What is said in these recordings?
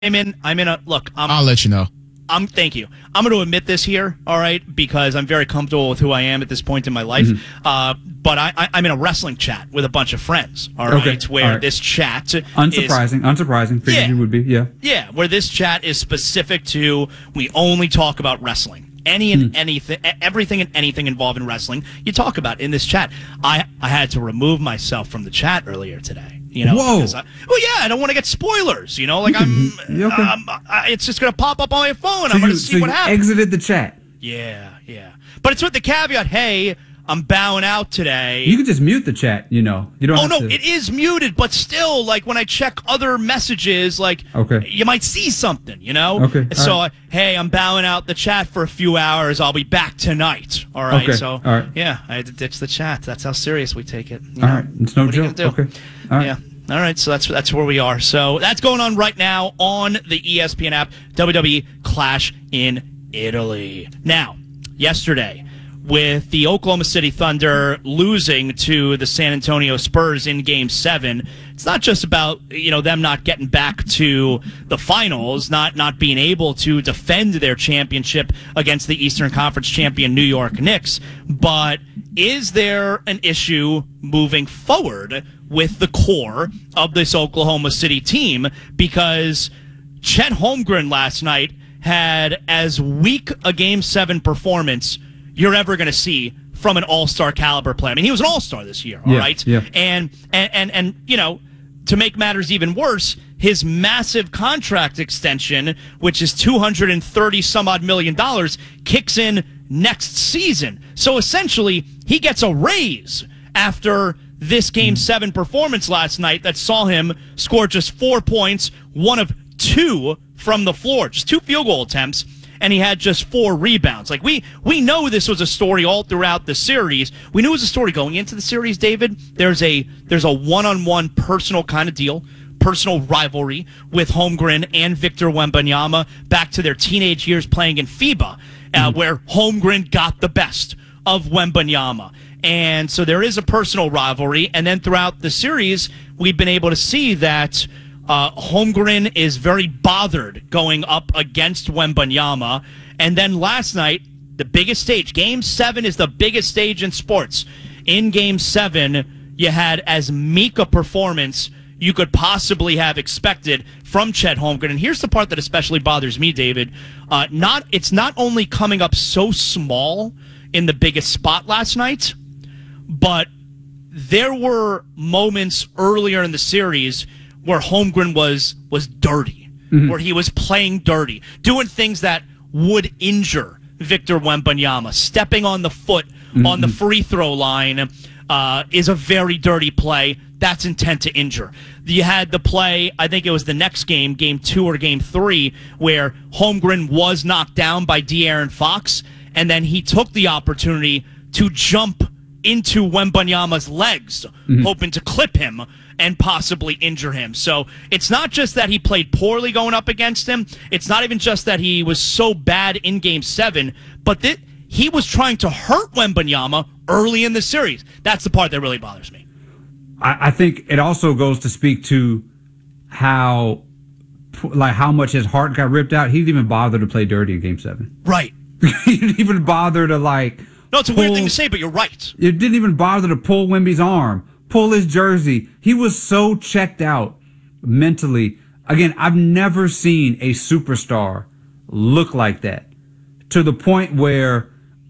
I'm in a look. I'll let you know. Thank you. I'm going to admit this here, all right, because I'm very comfortable with who I am at this point in my life. But I'm in a wrestling chat with a bunch of friends, all right, where this chat Unsurprising. Figured you would be, yeah. Yeah, where this chat is specific to we only talk about wrestling. Everything and anything involved in wrestling, you talk about in this chat. I had to remove myself from the chat earlier today. You know, whoa! I don't want to get spoilers. You know, like it's just gonna pop up on my phone. So I'm gonna see what happens. Exited the chat. Yeah, but it's with the caveat. Hey, I'm bowing out today. You can just mute the chat. You know, you don't. Oh no, it is muted, but still, like when I check other messages, like you might see something. You know. Okay. So hey, I'm bowing out the chat for a few hours. I'll be back tonight. All right. Okay. So all right. Yeah, I had to ditch the chat. That's how serious we take it. All right. It's no joke. Okay. All right. Yeah. All right, so that's where we are. So that's going on right now on the ESPN app, WWE Clash in Italy. Now, yesterday, with the Oklahoma City Thunder losing to the San Antonio Spurs in Game 7, it's not just about, them not getting back to the finals, not being able to defend their championship against the Eastern Conference champion New York Knicks, but is there an issue moving forward with the core of this Oklahoma City team? Because Chet Holmgren last night had as weak a Game 7 performance you're ever going to see from an all-star caliber player. I mean, he was an all-star this year, all right? Yeah. And to make matters even worse, his massive contract extension, which is $230-some-odd million, kicks in next season. So essentially, he gets a raise after this Game 7 performance last night that saw him score just 4 points, one of two from the floor, just 2 field goal attempts, and he had just 4 rebounds. Like, we know this was a story all throughout the series. We knew it was a story going into the series, David. There's a one-on-one personal kind of deal, personal rivalry with Holmgren and Victor Wembanyama back to their teenage years playing in FIBA, where Holmgren got the best of Wembanyama. And so there is a personal rivalry. And then throughout the series, we've been able to see that Holmgren is very bothered going up against Wembanyama. And then last night, the biggest stage, Game 7 is the biggest stage in sports. In Game 7, you had as meek a performance you could possibly have expected from Chet Holmgren. And here's the part that especially bothers me, David. It's not only coming up so small in the biggest spot last night, but there were moments earlier in the series where Holmgren was dirty, where he was playing dirty, doing things that would injure Victor Wembanyama. Stepping on the foot on the free throw line is a very dirty play. That's intent to injure. You had the play, I think it was the next game, Game 2 or Game 3, where Holmgren was knocked down by De'Aaron Fox, and then he took the opportunity to jump into Wembanyama's legs, hoping to clip him and possibly injure him. So it's not just that he played poorly going up against him. It's not even just that he was so bad in Game 7, but that he was trying to hurt Wembanyama early in the series. That's the part that really bothers me. I think it also goes to speak to how much his heart got ripped out. He didn't even bother to play dirty in Game 7. Right. He didn't even bother to No, it's a weird thing to say, but you're right. It didn't even bother to pull Wemby's arm, pull his jersey. He was so checked out mentally. Again, I've never seen a superstar look like that, to the point where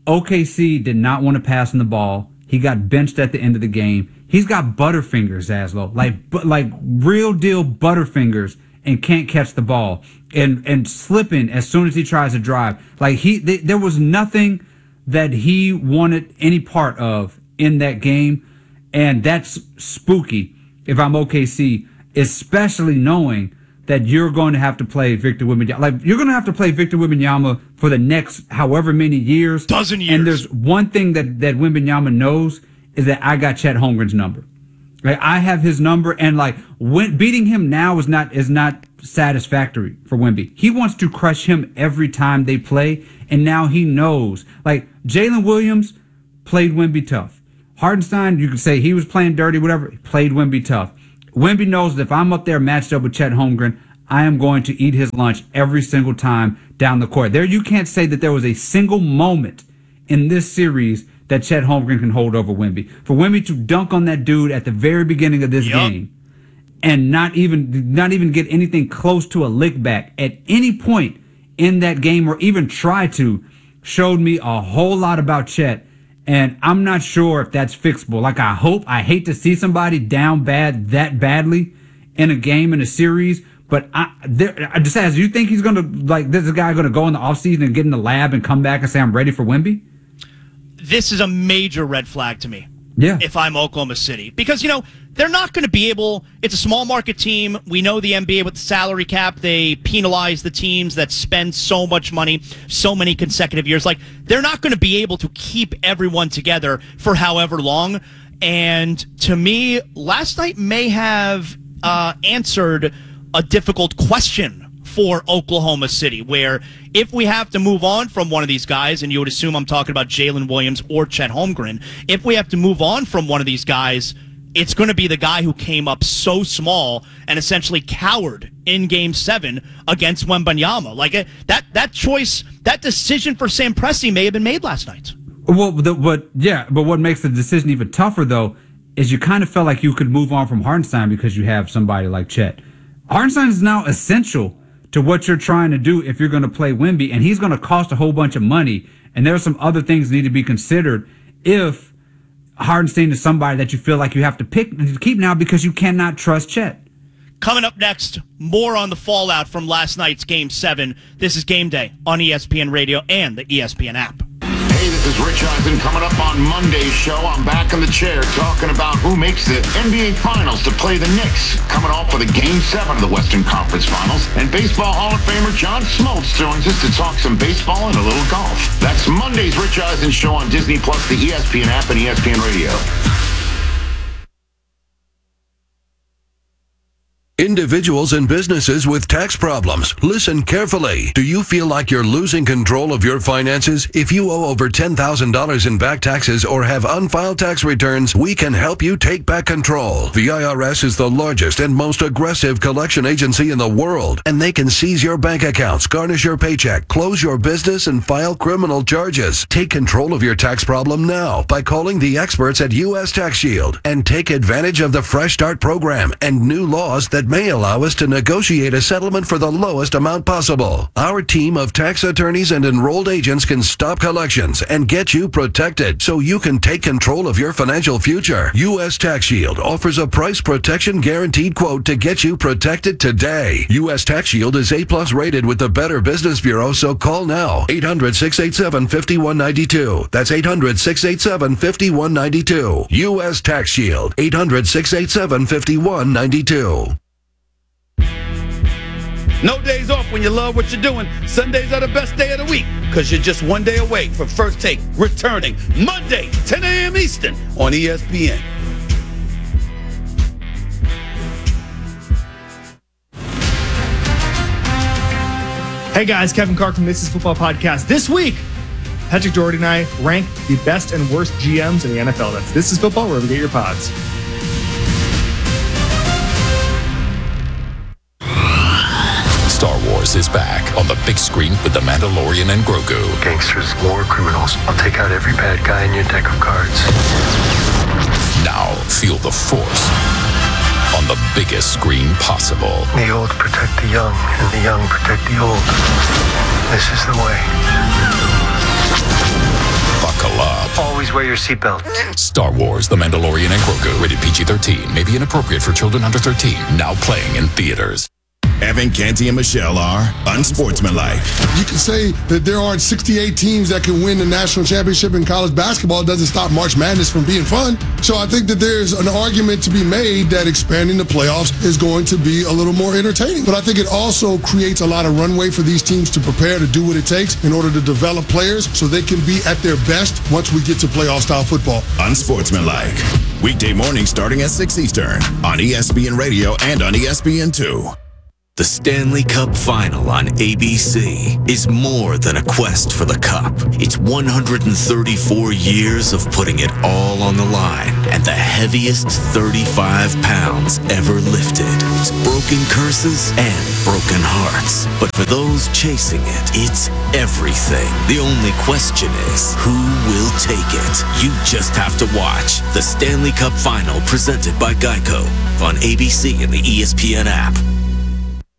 OKC did not want to pass him the ball. He got benched at the end of the game. He's got butterfingers, Zaslow, like real deal butterfingers, and can't catch the ball and slipping as soon as he tries to drive. Like there was nothing that he wanted any part of in that game, and that's spooky if I'm OKC, especially knowing that you're going to have to play Victor Wembanyama. Like, you're going to have to play Victor Wembanyama for the next however many years. Dozen years. And there's one thing that Wembanyama knows is that I got Chet Holmgren's number. Like, I have his number, and beating him now is not satisfactory for Wemby. He wants to crush him every time they play, and now he knows. Like, Jalen Williams played Wemby tough. Hartenstein, you could say he was playing dirty, whatever, played Wemby tough. Wemby knows that if I'm up there matched up with Chet Holmgren, I am going to eat his lunch every single time down the court. There, you can't say that there was a single moment in this series that Chet Holmgren can hold over Wemby. For Wemby to dunk on that dude at the very beginning of this game and not even get anything close to a lick back at any point in that game or even try to, showed me a whole lot about Chet. And I'm not sure if that's fixable. Like, I hate to see somebody down bad that badly in a game, in a series. But I just ask, do you think he's going to, like, this guy going to go in the offseason and get in the lab and come back and say, I'm ready for Wemby? This is a major red flag to me. Yeah. If I'm Oklahoma City. Because, they're not going to be able, it's a small market team. We know the NBA with the salary cap, they penalize the teams that spend so much money, so many consecutive years. Like, they're not going to be able to keep everyone together for however long. And to me, last night may have answered a difficult question for Oklahoma City, where if we have to move on from one of these guys, and you would assume I'm talking about Jalen Williams or Chet Holmgren, if we have to move on from one of these guys, it's going to be the guy who came up so small and essentially cowered in Game 7 against Wembanyama. Like, that choice, that decision for Sam Presti may have been made last night. Well, but what makes the decision even tougher, though, is you kind of felt like you could move on from Hartenstein because you have somebody like Chet. Hartenstein is now essential to what you're trying to do if you're going to play Wemby, and he's going to cost a whole bunch of money. And there are some other things that need to be considered if Hartenstein is somebody that you feel like you have to keep now because you cannot trust Chet. Coming up next, more on the fallout from last night's Game 7. This is Game Day on ESPN Radio and the ESPN app. Hey, this is Rich Eisen. Coming up on Monday's show, I'm back in the chair talking about who makes the NBA Finals to play the Knicks. Coming off with a Game 7 of the Western Conference Finals. And Baseball Hall of Famer John Smoltz joins us to talk some baseball and a little golf. That's Monday's Rich Eisen show on Disney+, the ESPN app, and ESPN Radio. Individuals and businesses with tax problems, listen carefully. Do you feel like you're losing control of your finances? If you owe over $10,000 in back taxes or have unfiled tax returns, we can help you take back control. The IRS is the largest and most aggressive collection agency in the world, and they can seize your bank accounts, garnish your paycheck, close your business, and file criminal charges. Take control of your tax problem now by calling the experts at U.S. Tax Shield and take advantage of the Fresh Start program and new laws that may allow us to negotiate a settlement for the lowest amount possible. Our team of tax attorneys and enrolled agents can stop collections and get you protected so you can take control of your financial future. U.S. Tax Shield offers a price protection guaranteed quote to get you protected today. U.S. Tax Shield is A+ rated with the Better Business Bureau, so call now. 800-687-5192. That's 800-687-5192. U.S. Tax Shield. 800-687-5192. No days off when you love what you're doing. Sundays are the best day of the week because you're just one day away from First Take returning Monday, 10 a.m. Eastern on ESPN. Hey guys, Kevin Clark from This Is Football Podcast. This week, Patrick Doherty and I rank the best and worst GMs in the NFL. That's This Is Football, wherever you get your pods. Star Wars is back on the big screen with The Mandalorian and Grogu. Gangsters, war criminals. I'll take out every bad guy in your deck of cards. Now feel the Force on the biggest screen possible. The old protect the young, and the young protect the old. This is the way. Buckle up. Always wear your seatbelt. Star Wars, The Mandalorian and Grogu. Rated PG-13. May be inappropriate for children under 13. Now playing in theaters. Evan, Canty, and Michelle are unsportsmanlike. You can say that there aren't 68 teams that can win the national championship in college basketball. It doesn't stop March Madness from being fun. So I think that there's an argument to be made that expanding the playoffs is going to be a little more entertaining. But I think it also creates a lot of runway for these teams to prepare to do what it takes in order to develop players so they can be at their best once we get to playoff-style football. Unsportsmanlike. Weekday morning starting at 6 Eastern on ESPN Radio and on ESPN2. The Stanley Cup Final on ABC is more than a quest for the cup. It's 134 years of putting it all on the line and the heaviest 35 pounds ever lifted. It's broken curses and broken hearts. But for those chasing it, it's everything. The only question is, who will take it? You just have to watch the Stanley Cup Final presented by Geico on ABC and the ESPN app.